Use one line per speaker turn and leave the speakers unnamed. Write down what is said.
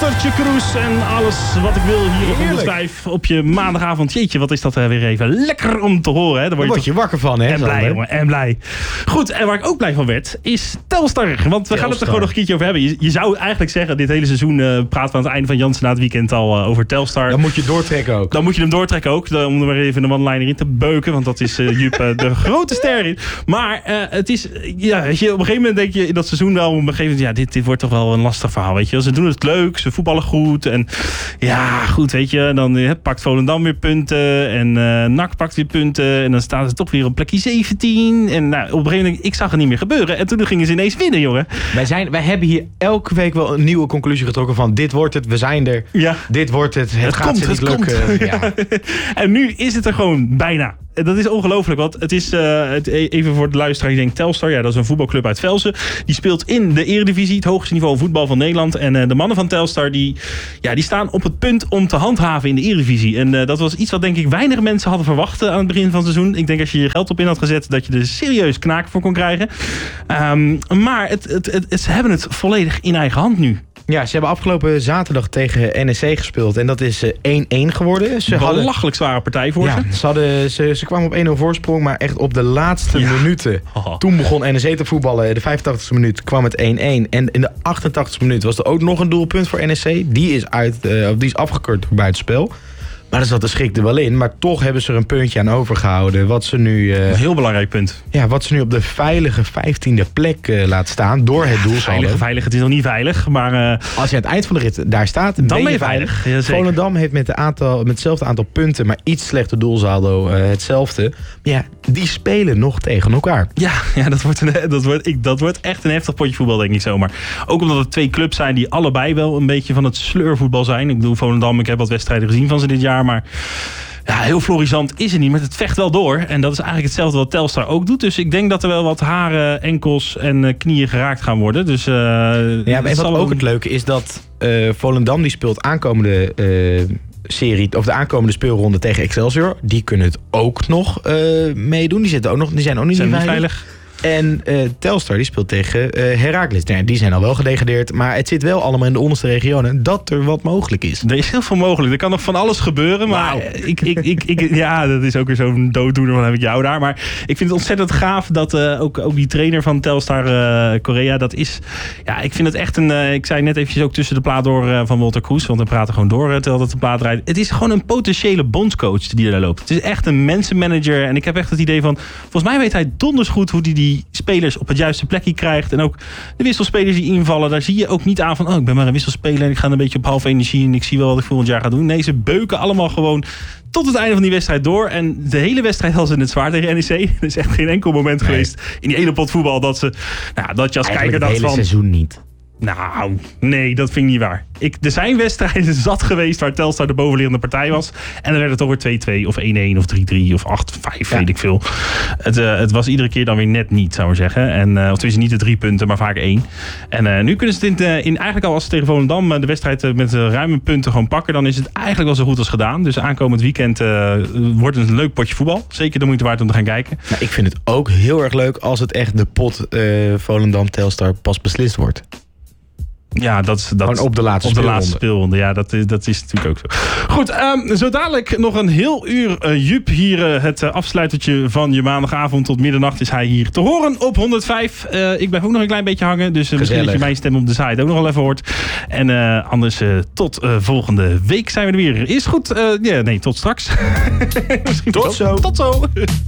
Waltertje Kroes en alles wat ik wil hier op 105 op je maandagavond. Jeetje, wat is dat weer even lekker om te horen. Hè?
Daar word je wakker van, hè?
En blij, jongen, en blij. Goed, en waar ik ook blij van werd, is Telstar. Want we gaan het er gewoon nog een keertje over hebben. Je zou eigenlijk zeggen, dit hele seizoen praten we aan het einde van Jansen na het weekend al over Telstar.
Dan moet je doortrekken ook.
Dan moet je hem doortrekken ook, om er maar even de one-liner in te beuken. Want dat is Jupp de grote ster in. Maar het is, ja, weet je, op een gegeven moment denk je in dat seizoen wel, op een gegeven moment, ja, dit wordt toch wel een lastig verhaal, weet je. Ze doen het leuk, ze voetballen goed. En ja, goed, weet je, dan pakt Volendam weer punten. En NAC pakt weer punten. En dan staan ze toch weer op plekje 17. En nou, op een gegeven moment, ik zag het niet meer gebeuren. En toen gingen ze ineens winnen, jongen.
Wij hebben hier elke week wel een nieuwe conclusie getrokken van dit wordt het, we zijn er. Ja. Dit wordt het, het gaat ze niet lukken. Ja.
En nu is het er gewoon bijna. Dat is ongelooflijk, want het is, even voor de luisteraar die denkt, Telstar, ja, dat is een voetbalclub uit Velsen. Die speelt in de Eredivisie, het hoogste niveau voetbal van Nederland. En de mannen van Telstar, die staan op het punt om te handhaven in de Eredivisie. En dat was iets wat denk ik weinig mensen hadden verwacht aan het begin van het seizoen. Ik denk als je je geld op in had gezet, dat je er serieus knaken voor kon krijgen. Maar ze hebben het volledig in eigen hand nu.
Ja, ze hebben afgelopen zaterdag tegen NEC gespeeld. En dat is 1-1 geworden. Ze hadden
belachelijk zware partij voor
ze. Ze kwamen op 1-0 voorsprong, maar echt op de laatste minuten. Toen begon NEC te voetballen. De 85e minuut kwam het 1-1. En in de 88e minuut was er ook nog een doelpunt voor NEC. Die is afgekeurd door buitenspel. Maar er zat de schrik er wel in. Maar toch hebben ze er een puntje aan overgehouden. Wat ze nu,
een heel belangrijk punt.
Ja, wat ze nu op de veilige 15e plek laat staan. Door het doelsaldo.
Veilig, het is nog niet veilig. Maar
als je aan het eind van de rit daar staat,
dan ben je veilig. Ja,
Volendam heeft met hetzelfde aantal punten, maar iets slechter doelsaldo hetzelfde. Maar ja, die spelen nog tegen elkaar.
Ja, dat wordt echt een heftig potje voetbal, denk ik zomaar. Ook omdat het twee clubs zijn die allebei wel een beetje van het sleurvoetbal zijn. Ik bedoel, Volendam, ik heb wat wedstrijden gezien van ze dit jaar. Maar ja, heel florissant is het niet, maar het vecht wel door. En dat is eigenlijk hetzelfde wat Telstar ook doet. Dus ik denk dat er wel wat haren, enkels en knieën geraakt gaan worden. Dus,
ja, maar wat ook het leuke is dat Volendam die speelt aankomende serie, of de aankomende speelronde tegen Excelsior. Die kunnen het ook nog meedoen. Die zijn ook niet veilig. En Telstar die speelt tegen Heracles. Nou, die zijn al wel gedegradeerd. Maar het zit wel allemaal in de onderste regionen dat er wat mogelijk is.
Er is heel veel mogelijk. Er kan nog van alles gebeuren. Maar ja, dat is ook weer zo'n dooddoener. Dan heb ik jou daar. Maar ik vind het ontzettend gaaf dat ook die trainer van Telstar Korea. Dat is. Ja, ik vind het echt een. Ik zei net eventjes ook tussen de plaat door van Walter Kroes. Want we praten gewoon door terwijl dat de plaat rijdt. Het is gewoon een potentiële bondscoach die daar loopt. Het is echt een mensenmanager. En ik heb echt het idee van. Volgens mij weet hij donders goed hoe die spelers op het juiste plekje krijgt. En ook de wisselspelers die invallen. Daar zie je ook niet aan van, ik ben maar een wisselspeler en ik ga een beetje op half energie en ik zie wel wat ik volgend jaar ga doen. Nee, ze beuken allemaal gewoon tot het einde van die wedstrijd door. En de hele wedstrijd hadden ze het zwaar tegen NEC. Er is echt geen enkel moment geweest in die ene pot voetbal dat ze, dat je als kijker dacht van,
het hele seizoen niet.
Nou, nee, dat vind ik niet waar. Er zijn wedstrijden zat geweest waar Telstar de bovenliggende partij was. En dan werd het toch weer 2-2 of 1-1 of 3-3 of 8-5, weet ik veel. Het was iedere keer dan weer net niet, zou ik zeggen. En, of tenminste niet de 3 punten, maar vaak 1. En nu kunnen ze het eigenlijk al als ze tegen Volendam de wedstrijd met ruime punten gewoon pakken. Dan is het eigenlijk wel zo goed als gedaan. Dus aankomend weekend wordt het een leuk potje voetbal. Zeker de moeite waard om te gaan kijken.
Nou, ik vind het ook heel erg leuk als het echt de pot Volendam-Telstar pas beslist wordt.
Ja, dat
gewoon op de laatste
speelronde. Ja, dat is natuurlijk ook zo. Goed, zo dadelijk nog een heel uur Jupp hier. Het afsluitertje van je maandagavond tot middernacht is hij hier te horen op 105. Ik blijf ook nog een klein beetje hangen. Dus misschien dat je mijn stem op de site ook nog wel even hoort. En anders tot volgende week zijn we er weer. Is goed? Tot straks.
Tot zo.
Tot zo.